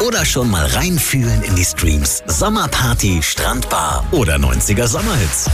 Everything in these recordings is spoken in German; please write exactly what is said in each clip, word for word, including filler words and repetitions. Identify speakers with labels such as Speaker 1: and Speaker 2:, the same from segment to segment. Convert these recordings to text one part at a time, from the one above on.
Speaker 1: Oder schon mal reinfühlen in die Streams Sommerparty, Strandbar oder neunziger Sommerhits.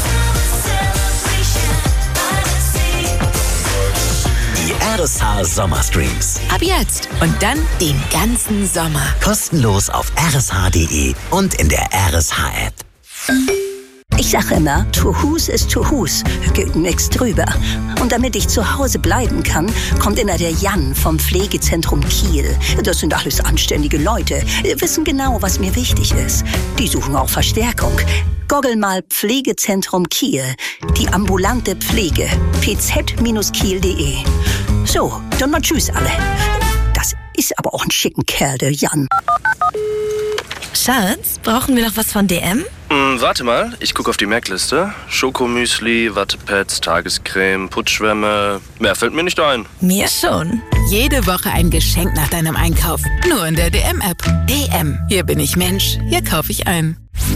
Speaker 1: Die R S H Sommerstreams.
Speaker 2: Ab jetzt und dann den ganzen Sommer.
Speaker 1: Kostenlos auf r s h punkt d e und in der R S H-App.
Speaker 3: Ich sag immer, to Hus ist to Hus, geht nix drüber. Und damit ich zu Hause bleiben kann, kommt immer der Jan vom Pflegezentrum Kiel. Das sind alles anständige Leute, wissen genau, was mir wichtig ist. Die suchen auch Verstärkung. Goggel mal Pflegezentrum Kiel, die ambulante Pflege, p z kiel punkt d e. So, dann mal tschüss alle. Das ist aber auch ein schicken Kerl, der Jan.
Speaker 2: Schatz, brauchen wir noch was von D M?
Speaker 4: Hm, warte mal, ich gucke auf die Merkliste. Schokomüsli, Wattepads, Tagescreme, Putzschwämme. Mehr fällt mir nicht ein.
Speaker 2: Mir schon.
Speaker 5: Jede Woche ein Geschenk nach deinem Einkauf. Nur in der D M-App. D M. Hier bin ich Mensch. Hier kaufe ich ein.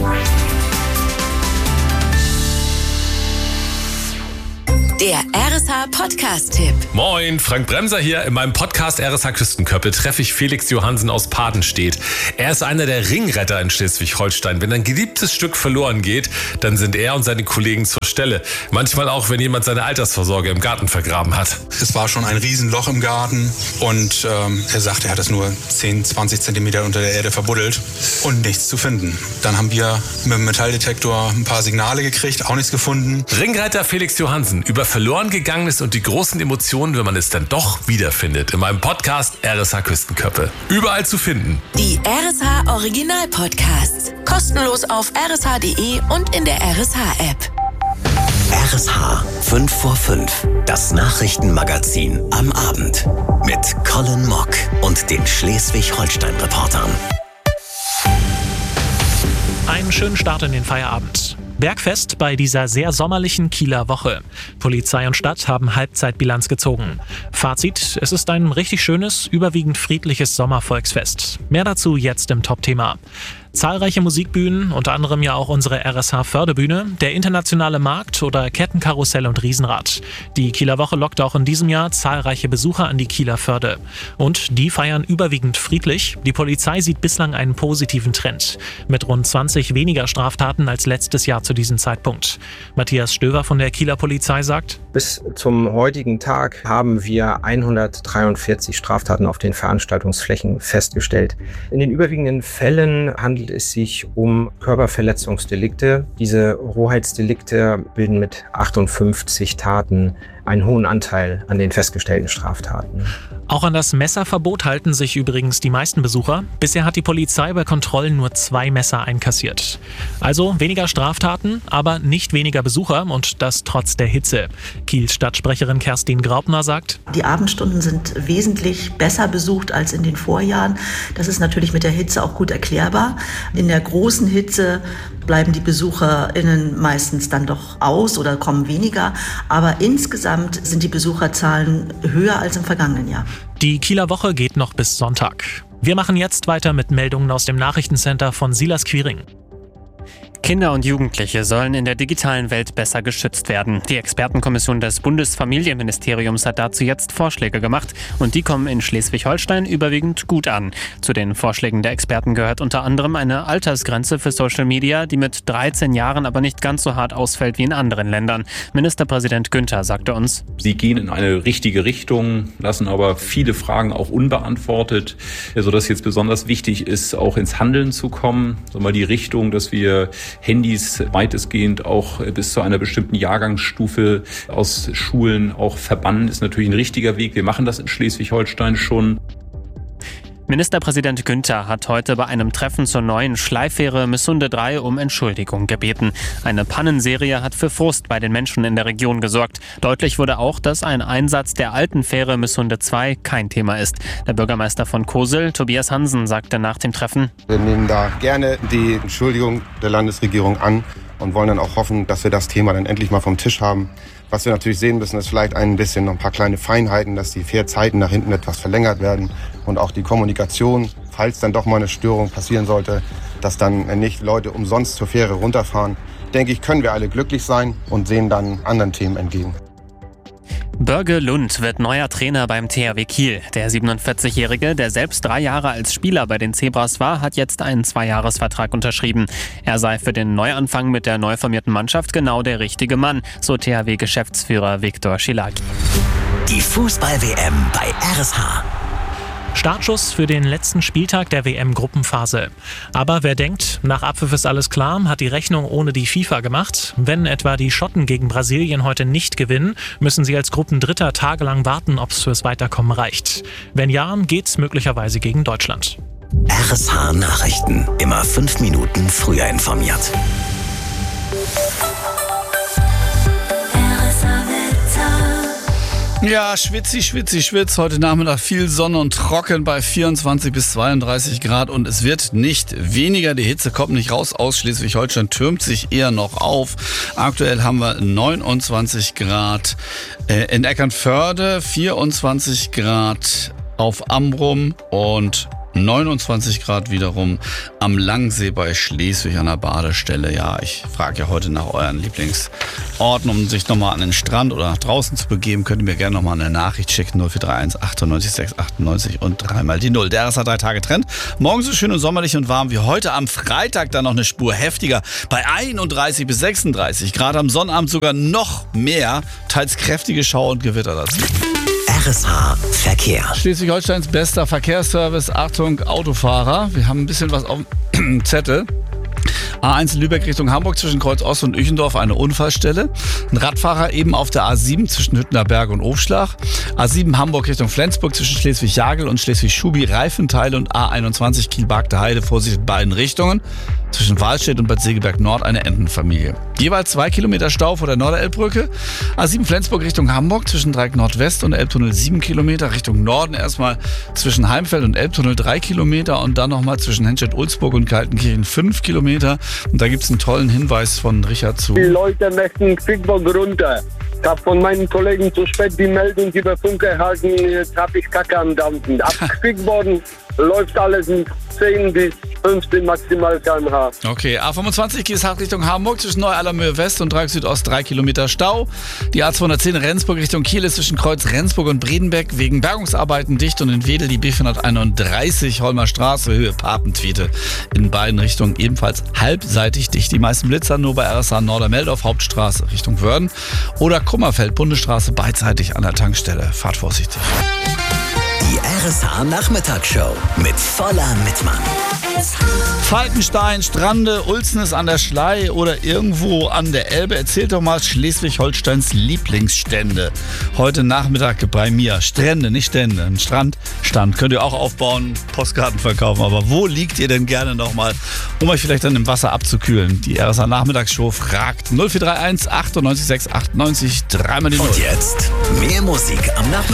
Speaker 2: Der R S H-Podcast-Tipp.
Speaker 6: Moin, Frank Bremser hier. In meinem Podcast R S H Küstenköppe treffe ich Felix Johansen aus Padenstedt. Er ist einer der Ringretter in Schleswig-Holstein. Wenn ein geliebtes Stück verloren geht, dann sind er und seine Kollegen zur Stelle. Manchmal auch, wenn jemand seine Altersvorsorge im Garten vergraben hat.
Speaker 7: Es war schon ein Riesenloch im Garten und ähm, er sagt, er hat es nur zehn, zwanzig Zentimeter unter der Erde verbuddelt und nichts zu finden. Dann haben wir mit dem Metalldetektor ein paar Signale gekriegt, auch nichts gefunden.
Speaker 6: Ringretter Felix Johansen über verloren gegangenes und die großen Emotionen, wenn man es dann doch wiederfindet. In meinem Podcast R S H Küstenköppe. Überall zu finden.
Speaker 2: Die R S H Original Podcasts. Kostenlos auf r s h punkt d e und in der R S H-App.
Speaker 1: R S H fünf vor fünf. Das Nachrichtenmagazin am Abend. Mit Colin Mock und den Schleswig-Holstein-Reportern.
Speaker 8: Einen schönen Start in den Feierabend. Bergfest bei dieser sehr sommerlichen Kieler Woche. Polizei und Stadt haben Halbzeitbilanz gezogen. Fazit, es ist ein richtig schönes, überwiegend friedliches Sommervolksfest. Mehr dazu jetzt im Top-Thema. Zahlreiche Musikbühnen, unter anderem ja auch unsere R S H-Förderbühne, der internationale Markt oder Kettenkarussell und Riesenrad. Die Kieler Woche lockt auch in diesem Jahr zahlreiche Besucher an die Kieler Förde. Und die feiern überwiegend friedlich. Die Polizei sieht bislang einen positiven Trend. Mit rund zwanzig weniger Straftaten als letztes Jahr zu diesem Zeitpunkt. Matthias Stöver von der Kieler Polizei sagt:
Speaker 9: Bis zum heutigen Tag haben wir hundertdreiundvierzig Straftaten auf den Veranstaltungsflächen festgestellt. In den überwiegenden Fällen handelt es sich um Körperverletzungsdelikte. Diese Rohheitsdelikte bilden mit achtundfünfzig Taten einen hohen Anteil an den festgestellten Straftaten.
Speaker 8: Auch an das Messerverbot halten sich übrigens die meisten Besucher. Bisher hat die Polizei bei Kontrollen nur zwei Messer einkassiert. Also weniger Straftaten, aber nicht weniger Besucher und das trotz der Hitze. Kiels Stadtsprecherin Kerstin Graupner sagt:
Speaker 10: Die Abendstunden sind wesentlich besser besucht als in den Vorjahren. Das ist natürlich mit der Hitze auch gut erklärbar. In der großen Hitze bleiben die BesucherInnen meistens dann doch aus oder kommen weniger. Aber insgesamt sind die Besucherzahlen höher als im vergangenen Jahr.
Speaker 8: Die Kieler Woche geht noch bis Sonntag. Wir machen jetzt weiter mit Meldungen aus dem Nachrichtencenter von Silas Quiring.
Speaker 11: Kinder und Jugendliche sollen in der digitalen Welt besser geschützt werden. Die Expertenkommission des Bundesfamilienministeriums hat dazu jetzt Vorschläge gemacht und die kommen in Schleswig-Holstein überwiegend gut an. Zu den Vorschlägen der Experten gehört unter anderem eine Altersgrenze für Social Media, die mit dreizehn Jahren aber nicht ganz so hart ausfällt wie in anderen Ländern. Ministerpräsident Günther sagte uns:
Speaker 12: Sie gehen in eine richtige Richtung, lassen aber viele Fragen auch unbeantwortet, sodass jetzt besonders wichtig ist, auch ins Handeln zu kommen. Sagen wir mal die Richtung, dass wir Handys weitestgehend auch bis zu einer bestimmten Jahrgangsstufe aus Schulen auch verbannen, ist natürlich ein richtiger Weg. Wir machen das in Schleswig-Holstein schon.
Speaker 11: Ministerpräsident Günther hat heute bei einem Treffen zur neuen Schleiffähre Missunde drei um Entschuldigung gebeten. Eine Pannenserie hat für Frust bei den Menschen in der Region gesorgt. Deutlich wurde auch, dass ein Einsatz der alten Fähre Missunde zwei kein Thema ist. Der Bürgermeister von Kosel, Tobias Hansen, sagte nach dem Treffen:
Speaker 13: Wir nehmen da gerne die Entschuldigung der Landesregierung an und wollen dann auch hoffen, dass wir das Thema dann endlich mal vom Tisch haben. Was wir natürlich sehen müssen, ist vielleicht ein bisschen noch ein paar kleine Feinheiten, dass die Fährzeiten nach hinten etwas verlängert werden und auch die Kommunikation, falls dann doch mal eine Störung passieren sollte, dass dann nicht Leute umsonst zur Fähre runterfahren. Denke ich, können wir alle glücklich sein und sehen dann anderen Themen entgegen.
Speaker 11: Börge Lund wird neuer Trainer beim T H W Kiel. Der siebenundvierzigjährige, der selbst drei Jahre als Spieler bei den Zebras war, hat jetzt einen Zweijahresvertrag unterschrieben. Er sei für den Neuanfang mit der neu formierten Mannschaft genau der richtige Mann, so T H W-Geschäftsführer Viktor Schilagi.
Speaker 1: Die Fußball-W M bei R S H.
Speaker 8: Startschuss für den letzten Spieltag der W M-Gruppenphase. Aber wer denkt, nach Abpfiff ist alles klar, hat die Rechnung ohne die FIFA gemacht. Wenn etwa die Schotten gegen Brasilien heute nicht gewinnen, müssen sie als Gruppendritter tagelang warten, ob es fürs Weiterkommen reicht. Wenn ja, geht's möglicherweise gegen Deutschland.
Speaker 1: R S H Nachrichten. Immer fünf Minuten früher informiert.
Speaker 14: Ja, schwitzi, schwitzi, schwitz. Heute Nachmittag viel Sonne und trocken bei vierundzwanzig bis zweiunddreißig Grad und es wird nicht weniger. Die Hitze kommt nicht raus aus Schleswig-Holstein, türmt sich eher noch auf. Aktuell haben wir neunundzwanzig Grad in Eckernförde, vierundzwanzig Grad auf Amrum und neunundzwanzig Grad wiederum am Langsee bei Schleswig an der Badestelle. Ja, ich frage ja heute nach euren Lieblingsorten, um sich nochmal an den Strand oder nach draußen zu begeben. Könnt ihr mir gerne nochmal eine Nachricht schicken. null vier drei eins achtundneunzig sechs achtundneunzig und dreimal die Null. Der R S H drei Tage Trend. Morgen so schön und sommerlich und warm wie heute. Am Freitag dann noch eine Spur heftiger bei einunddreißig bis sechsunddreißig Grad. Am Sonnabend sogar noch mehr. Teils kräftige Schauer und Gewitter dazu.
Speaker 1: R S H Verkehr.
Speaker 14: Schleswig-Holsteins bester Verkehrsservice. Achtung, Autofahrer. Wir haben ein bisschen was auf dem Zettel. A eins Lübeck Richtung Hamburg zwischen Kreuz Ost und Üchendorf eine Unfallstelle. Ein Radfahrer eben auf der A sieben zwischen Hüttener Berg und Aufschlag. A sieben Hamburg Richtung Flensburg zwischen Schleswig-Jagel und Schleswig-Schubi Reifenteile und A einundzwanzig Kiel-Bargte Heide Vorsicht in beiden Richtungen. Zwischen Wahlstedt und Bad Segeberg Nord eine Entenfamilie. Jeweils zwei Kilometer Stau vor der Norderelbbrücke. A sieben Flensburg Richtung Hamburg zwischen Dreieck Nordwest und Elbtunnel sieben Kilometer. Richtung Norden erstmal zwischen Heimfeld und Elbtunnel drei Kilometer und dann nochmal zwischen Henstedt-Ulzburg und Kaltenkirchen fünf Kilometer. Und da gibt es einen tollen Hinweis von Richard zu.
Speaker 15: Die Leute möchten Quickbock runter. Ich habe von meinen Kollegen zu spät die Meldung über Funk erhalten, jetzt habe ich Kacke am Dampfen. Ab Quickboarden läuft alles in zehn bis fünfzehn maximal Kilometer pro Stunde.
Speaker 14: Okay, A fünfundzwanzig Kieshacht Richtung Hamburg zwischen Neu-Allermöhe West und Dreieck Südost drei Kilometer Stau. Die A zweihundertzehn Rendsburg Richtung Kiel ist zwischen Kreuz Rendsburg und Bredenbeck wegen Bergungsarbeiten dicht und in Wedel die B vierhunderteinunddreißig Holmer Straße Höhe Papentwiete in beiden Richtungen ebenfalls halbseitig dicht. Die meisten Blitzer nur bei R S H Nordermeldorf Hauptstraße Richtung Wörden oder Kummerfeld Bundesstraße beidseitig an der Tankstelle. Fahrt vorsichtig.
Speaker 1: Die R S H Nachmittagsshow mit voller Mitmann.
Speaker 14: Falkenstein, Strande, Ulsnes an der Schlei oder irgendwo an der Elbe. Erzählt doch mal Schleswig-Holsteins Lieblingsstände. Heute Nachmittag bei mir. Strände, nicht Stände. Ein Strandstand könnt ihr auch aufbauen, Postkarten verkaufen. Aber wo liegt ihr denn gerne noch mal, um euch vielleicht dann im Wasser abzukühlen? Die R S H Nachmittagsshow fragt null vier drei eins achtundneunzig sechs achtundneunzig dreimal die Null.
Speaker 1: Und jetzt mehr Musik am Nachmittag.